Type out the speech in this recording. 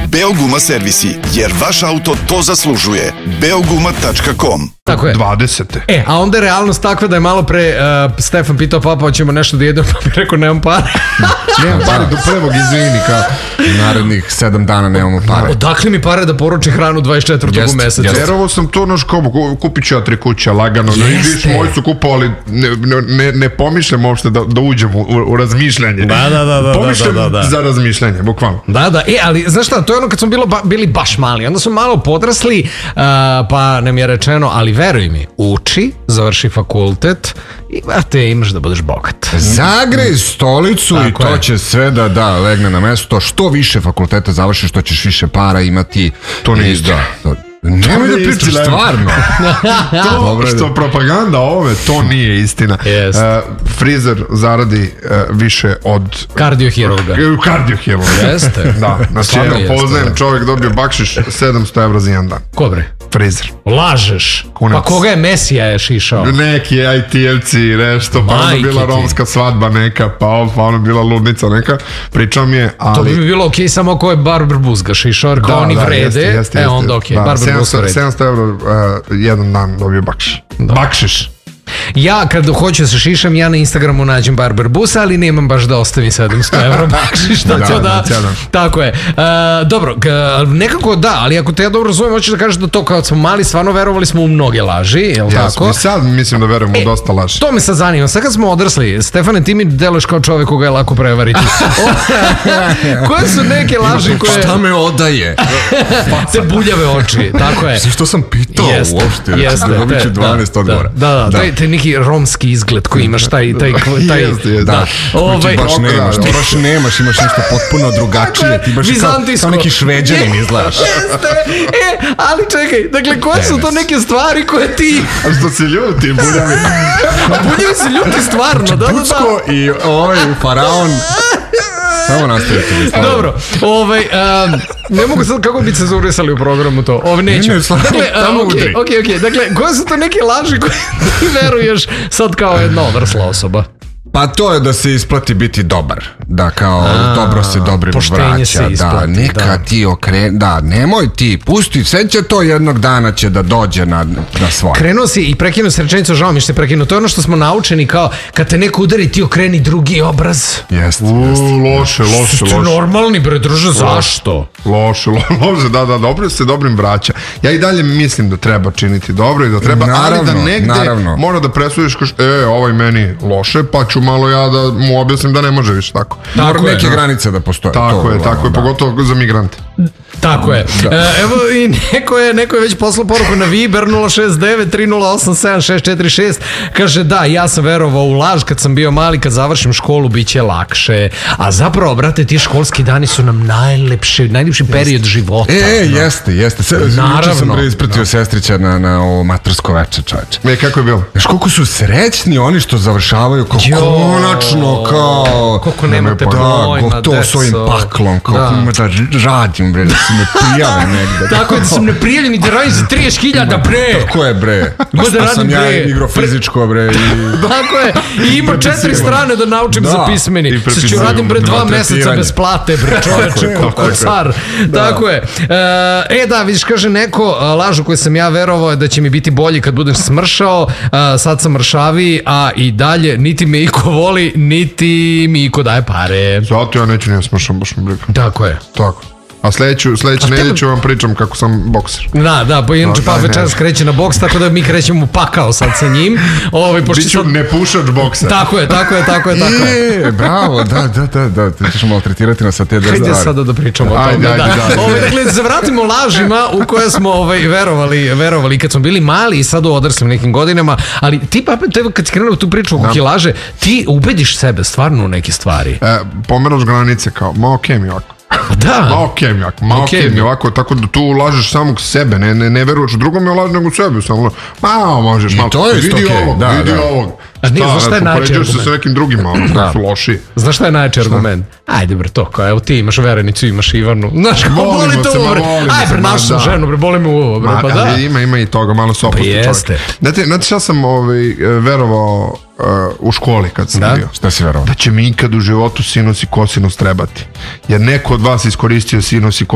Beoguma servisi, jer vaš auto to zaslužuje. Beoguma.com. Tako je. 20. A onda je realnost takva da je malo pre Stefan pitao papa, hoćemo nešto da jedemo, pa bi rekao nemam pare. Nemam pare do prvog, izvini, kao narednih 7 dana nemamo pare. Odakle mi pare da poruči hranu 24. u mesecu? Jer ovo sam to naš kupit ću ja 3 kuće lagano. I viš, moji su kupovali, ne pomišljam uopšte da uđem u razmišljanje. Pomišljam za razmišljanje, bukvalno. Ali znaš šta, to je ono kad smo bili baš mali, onda smo malo podrasli, pa nam je rečeno, ali veruj mi, uči, završi fakultet i te imaš da budeš bogat. Zagrej stolicu i to će sve da legne na mesto. Što više fakulteta završiš, što ćeš više para imati. To nije istina. Nemoj da pričaš stvarno. To što propaganda ove, to nije istina. Frizer zaradi više od kardiohirurga. Jeste. Da, znači poznajem čovjek dobio bakšiš 700 evra za jedan dan. Ko bre? Frizer. Lažeš? Pa koga je Mesija je šišao? Neki IT-evci, nešto, pa ono bila romska svadba neka, pa ono bila ludnica neka. Pričao mi je, ali... To bi mi bilo okej samo ako je Barber Buzga šišao, jer kao oni vrede, onda okej, Barber Buzga vrede. 700 evra jedan dan dobio bakšiš. Ja kad hoću da se šišam, ja na Instagramu nađem Barber Busa, ali nemam baš da ostavim 700 evra bakšiš. Tako je. Dobro, nekako da, ali ako te ja dobro razumijem, hoćeš da kažeš da to kao smo mali, stvarno verovali smo u mnoge laži, je li tako? I sad mislim da verujemo u dosta laži. To me sad zanima, sad kad smo odrasli, Stefane, ti mi deluješ kao čovek koga je lako prevariti. Koje su neke laži koje... Šta me odaje? Te buljave oči, tako je. Što sam pitao uopšte? Dobit ću 12 odgovora. Taj neki romski izgled koji imaš, taj da. Baš nemaš, imaš nešto potpuno drugačije. Ti baš kao neki Šveđanin izgledaš. Ali čekaj, dakle, koje su to neke stvari koje ti... A što se ljuti, buljavi? Buljavi se ljuti stvarno, da. Bucko i faraon... Samo nastavite. Dobro, ne mogu sad kako bi cenzurisali u programu to. Neću. Dakle, koje su to neke laži koje ti veruješ sad kao jedna odrasla osoba? Pa to je da se isplati biti dobar. Da, kao dobro se dobrim vraća. Da, neka ti nemoj ti, pusti, sve će to jednog dana će da dođe na svoje. Krenuo si i prekinuo se rečenicu, žao mi što te prekinuo. To je ono što smo naučeni kao, kad te neko udari ti okreni drugi obraz. Jeste. Loše. Ste normalni, bre, druže, zašto? Loše, da, dobro se dobrim vraća. Ja i dalje mislim da treba činiti dobro i da treba, ali da negde mora da presudiš ovaj meni loše, pa ću malo ja da mu objasnim da ne može više tako. Mora neke granice da postoje. Tako je, pogotovo za migrante. Tako je. Evo i neko je već poslao poruku na Viber 069-308-7646. Kaže da, ja sam verovao u laž kad sam bio mali, kad završim školu bit će lakše. A zapravo, brate, ti školski dani su nam najlepši period života. Jeste. Naravno. Juče sam ispratio sestrića na ovo matursko veče, čoveče. Kako je bilo? Znaš koliko su srećni oni što završavaju konačno, kao... Koliko nemate pojma, gotovo s ovim paklom, kao da radim, bre, da se ne prijave negde. Tako je, da sam neprijavljen i da radim za 30.000, bre. Tako je, bre. Pa sam ja igrao fizičko, bre. Tako je, i ima 4 strane da naučim za pismeni. Sad ću radim, bre, 2 meseca bez plate, bre, čoveče, kako car. Tako je. Da, vidiš, kaže neko, lažu koju sam ja verovao je da će mi biti bolji kad budem smršao, sad sam mršaviji, a i dalje niti me iko voli, niti mi iko daje pare. Zato ja neću nijem smršam, baš mi briga. Tako je. Tako. A sledeće nedelje ću vam pričam kako sam bokser. Da, pa inače pa večeras kreće na boks, tako da mi krećemo u pakao sad sa njim. Biću nepušač boksa. Tako je. Bravo, da, ti ćeš malo tretirati nas sa te dve Hajde sada da pričamo o tome. Dakle, se vratimo lažima u koje smo verovali kad smo bili mali i sad u odraslim nekim godinama, ali ti, pape, kad si krenuo tu priču kako laže, ti ubediš sebe stvarno u neke stvari. Pomeraš granice kao, okej mi ovako. Da. Okej mi ovako, tako da tu ulažeš samog sebe, ne veruješ drugome, ulažeš nego u sebi, samo možeš malo, vidi ovog. Znaš šta je najčešći argument? Poređuješ se sa nekim drugima, koji su loši. Znaš šta je najčešći argument? Ajde bre, to kao, evo ti imaš Verenicu, imaš Ivanu, znaš kako boli to bre, aj bre, našu ženu bre, boli me uvo bre, pa da. Ima i toga, malo se opusti čovjek. Znate šta sam verovao u školi kad sam bio? Šta si verovao? Da će mi ikad u životu sinus i kosinus trebati. Jer neko od vas iskoristio sinus i kosinus